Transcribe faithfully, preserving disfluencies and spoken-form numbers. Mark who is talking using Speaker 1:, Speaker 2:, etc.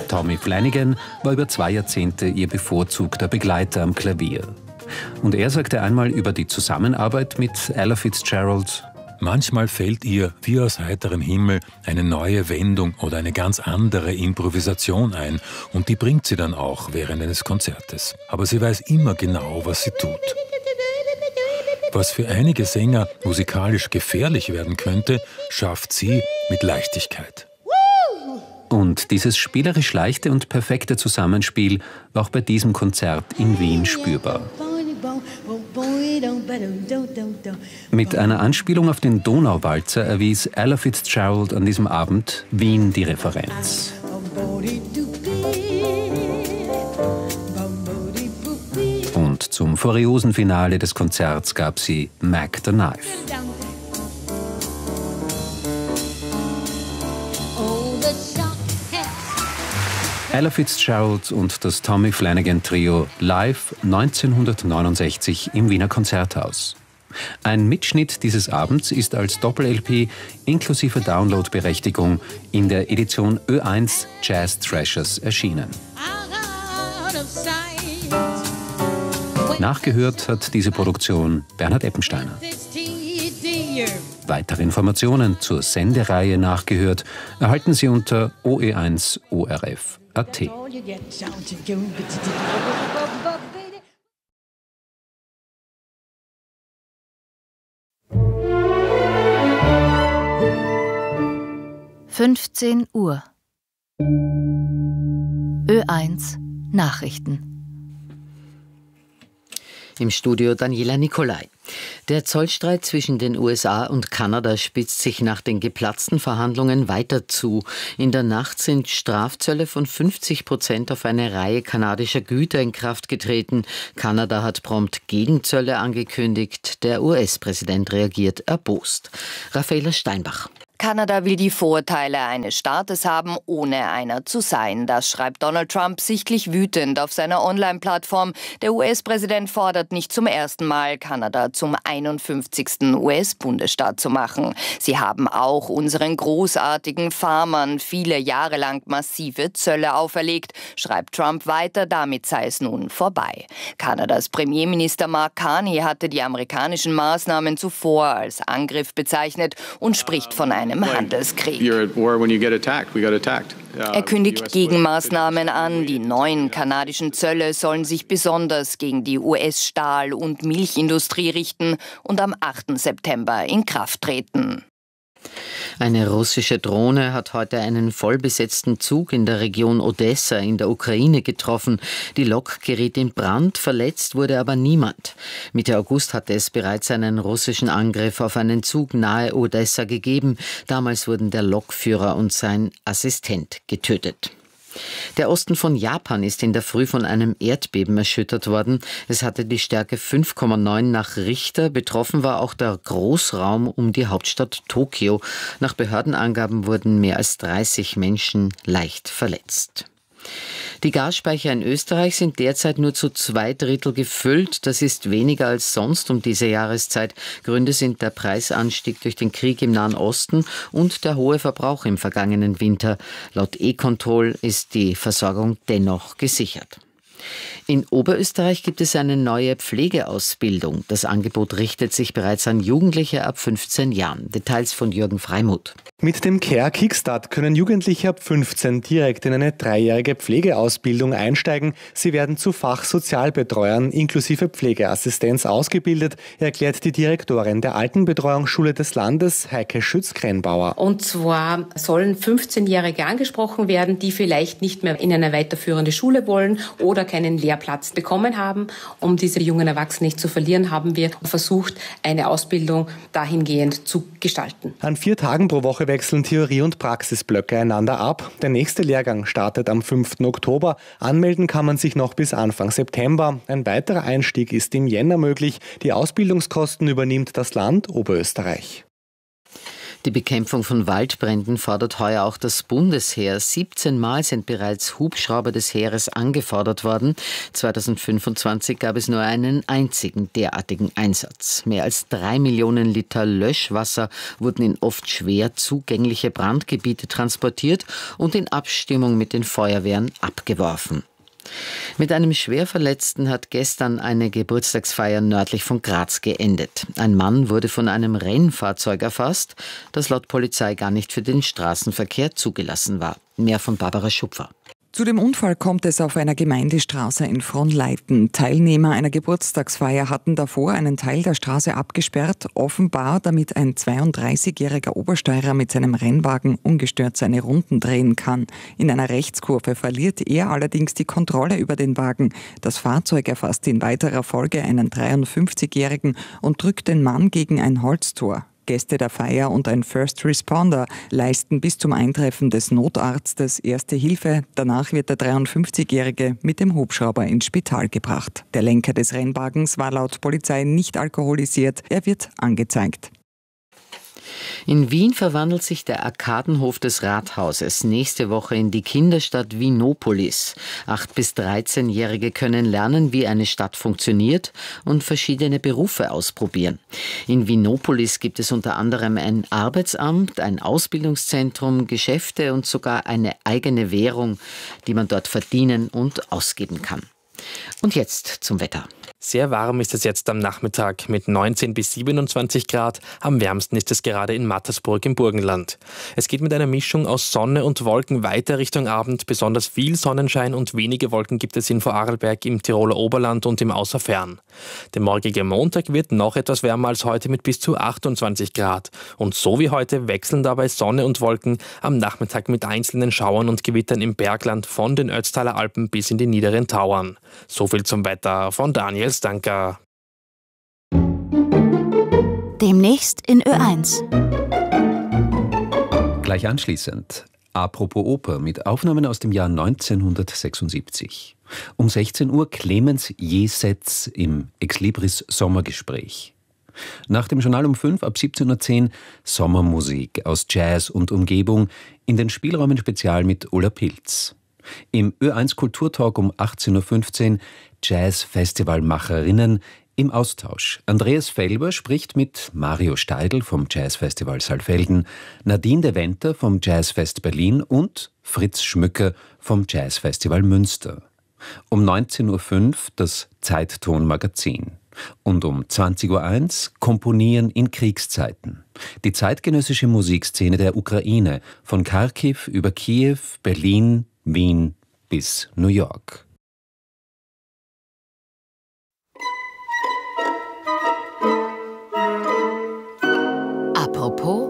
Speaker 1: Tommy Flanagan war über zwei Jahrzehnte ihr bevorzugter Begleiter am Klavier. Und er sagte einmal über die Zusammenarbeit mit Ella Fitzgerald:
Speaker 2: Manchmal fällt ihr, wie aus heiterem Himmel, eine neue Wendung oder eine ganz andere Improvisation ein und die bringt sie dann auch während eines Konzertes. Aber sie weiß immer genau, was sie tut. Was für einige Sänger musikalisch gefährlich werden könnte, schafft sie mit Leichtigkeit.
Speaker 1: Und dieses spielerisch leichte und perfekte Zusammenspiel war auch bei diesem Konzert in Wien spürbar. Mit einer Anspielung auf den Donauwalzer erwies Ella Fitzgerald an diesem Abend Wien die Referenz. Und zum furiosen Finale des Konzerts gab sie Mac the Knife. Ella Fitzgerald und das Tommy Flanagan Trio live neunzehnhundertneunundsechzig im Wiener Konzerthaus. Ein Mitschnitt dieses Abends ist als Doppel-L P inklusive Downloadberechtigung in der Edition Ö eins Jazz Treasures erschienen. Nachgehört hat diese Produktion Bernhard Eppensteiner. Weitere Informationen zur Sendereihe Nachgehört erhalten Sie unter O E eins O R F Punkt A T.
Speaker 3: fünfzehn Uhr. Ö eins Nachrichten.
Speaker 4: Im Studio Daniela Nicolai. Der Zollstreit zwischen den U S A und Kanada spitzt sich nach den geplatzten Verhandlungen weiter zu. In der Nacht sind Strafzölle von fünfzig Prozent auf eine Reihe kanadischer Güter in Kraft getreten. Kanada hat prompt Gegenzölle angekündigt. Der U S-Präsident reagiert erbost. Raffaela Steinbach.
Speaker 5: Kanada will die Vorteile eines Staates haben, ohne einer zu sein. Das schreibt Donald Trump sichtlich wütend auf seiner Online-Plattform. Der U S-Präsident fordert nicht zum ersten Mal, Kanada zum einundfünfzigsten U S-Bundesstaat zu machen. Sie haben auch unseren großartigen Farmern viele Jahre lang massive Zölle auferlegt, schreibt Trump weiter, damit sei es nun vorbei. Kanadas Premierminister Mark Carney hatte die amerikanischen Maßnahmen zuvor als Angriff bezeichnet und spricht von einem Handelskrieg. Er kündigt Gegenmaßnahmen an. Die neuen kanadischen Zölle sollen sich besonders gegen die U S-Stahl- und Milchindustrie richten und am achten September in Kraft treten.
Speaker 4: Eine russische Drohne hat heute einen vollbesetzten Zug in der Region Odessa in der Ukraine getroffen. Die Lok geriet in Brand, verletzt wurde aber niemand. Mitte August hatte es bereits einen russischen Angriff auf einen Zug nahe Odessa gegeben. Damals wurden der Lokführer und sein Assistent getötet. Der Osten von Japan ist in der Früh von einem Erdbeben erschüttert worden. Es hatte die Stärke fünf Komma neun nach Richter. Betroffen war auch der Großraum um die Hauptstadt Tokio. Nach Behördenangaben wurden mehr als dreißig Menschen leicht verletzt. Die Gasspeicher in Österreich sind derzeit nur zu zwei Drittel gefüllt. Das ist weniger als sonst um diese Jahreszeit. Gründe sind der Preisanstieg durch den Krieg im Nahen Osten und der hohe Verbrauch im vergangenen Winter. Laut E-Control ist die Versorgung dennoch gesichert. In Oberösterreich gibt es eine neue Pflegeausbildung. Das Angebot richtet sich bereits an Jugendliche ab fünfzehn Jahren. Details von Jürgen Freimuth.
Speaker 6: Mit dem Care Kickstart können Jugendliche ab fünfzehn direkt in eine dreijährige Pflegeausbildung einsteigen. Sie werden zu Fachsozialbetreuern inklusive Pflegeassistenz ausgebildet, erklärt die Direktorin der Altenbetreuungsschule des Landes, Heike Schütz-Krenbauer.
Speaker 7: Und zwar sollen fünfzehnjährige angesprochen werden, die vielleicht nicht mehr in eine weiterführende Schule wollen oder keinen Lehrplatz bekommen haben. Um diese jungen Erwachsenen nicht zu verlieren, haben wir versucht, eine Ausbildung dahingehend zu gestalten.
Speaker 6: An vier Tagen pro Woche wechseln Theorie- und Praxisblöcke einander ab. Der nächste Lehrgang startet am fünften Oktober. Anmelden kann man sich noch bis Anfang September. Ein weiterer Einstieg ist im Jänner möglich. Die Ausbildungskosten übernimmt das Land Oberösterreich.
Speaker 4: Die Bekämpfung von Waldbränden fordert heuer auch das Bundesheer. siebzehn Mal sind bereits Hubschrauber des Heeres angefordert worden. zweitausendfünfundzwanzig gab es nur einen einzigen derartigen Einsatz. Mehr als drei Millionen Liter Löschwasser wurden in oft schwer zugängliche Brandgebiete transportiert und in Abstimmung mit den Feuerwehren abgeworfen. Mit einem Schwerverletzten hat gestern eine Geburtstagsfeier nördlich von Graz geendet. Ein Mann wurde von einem Rennfahrzeug erfasst, das laut Polizei gar nicht für den Straßenverkehr zugelassen war. Mehr von Barbara Schupfer.
Speaker 8: Zu dem Unfall kommt es auf einer Gemeindestraße in Fronleiten. Teilnehmer einer Geburtstagsfeier hatten davor einen Teil der Straße abgesperrt, offenbar damit ein zweiunddreißigjähriger Obersteirer mit seinem Rennwagen ungestört seine Runden drehen kann. In einer Rechtskurve verliert er allerdings die Kontrolle über den Wagen. Das Fahrzeug erfasst in weiterer Folge einen dreiundfünfzigjährigen und drückt den Mann gegen ein Holztor. Gäste der Feier und ein First Responder leisten bis zum Eintreffen des Notarztes erste Hilfe. Danach wird der dreiundfünfzigjährige mit dem Hubschrauber ins Spital gebracht. Der Lenker des Rennwagens war laut Polizei nicht alkoholisiert. Er wird angezeigt.
Speaker 4: In Wien verwandelt sich der Arkadenhof des Rathauses nächste Woche in die Kinderstadt Wienopolis. acht- bis dreizehnjährige können lernen, wie eine Stadt funktioniert und verschiedene Berufe ausprobieren. In Wienopolis gibt es unter anderem ein Arbeitsamt, ein Ausbildungszentrum, Geschäfte und sogar eine eigene Währung, die man dort verdienen und ausgeben kann. Und jetzt zum Wetter.
Speaker 9: Sehr warm ist es jetzt am Nachmittag mit neunzehn bis siebenundzwanzig Grad. Am wärmsten ist es gerade in Mattersburg im Burgenland. Es geht mit einer Mischung aus Sonne und Wolken weiter Richtung Abend. Besonders viel Sonnenschein und wenige Wolken gibt es in Vorarlberg, im Tiroler Oberland und im Außerfern. Der morgige Montag wird noch etwas wärmer als heute mit bis zu achtundzwanzig Grad. Und so wie heute wechseln dabei Sonne und Wolken am Nachmittag mit einzelnen Schauern und Gewittern im Bergland von den Ötztaler Alpen bis in die niederen Tauern. So viel zum Wetter von Daniel Stanker.
Speaker 3: Demnächst in Ö eins.
Speaker 1: Gleich anschließend Apropos Oper mit Aufnahmen aus dem Jahr neunzehnhundertsechsundsiebzig. Um sechzehn Uhr Clemens Jesetz im Exlibris Sommergespräch. Nach dem Journal um fünf ab siebzehn Uhr zehn Sommermusik aus Jazz und Umgebung in den Spielräumen Spezial mit Ulla Pilz. Im Ö eins Kulturtalk um achtzehn Uhr fünfzehn Jazz-Festivalmacherinnen im Austausch. Andreas Felber spricht mit Mario Steidl vom Jazzfestival Saalfelden, Nadine de Venter vom Jazzfest Berlin und Fritz Schmücker vom Jazzfestival Münster. Um neunzehn Uhr fünf das Zeitton-Magazin. Und um zwanzig Uhr eins Komponieren in Kriegszeiten. Die zeitgenössische Musikszene der Ukraine von Kharkiv über Kiew, Berlin, Wien bis New York.
Speaker 3: Apropos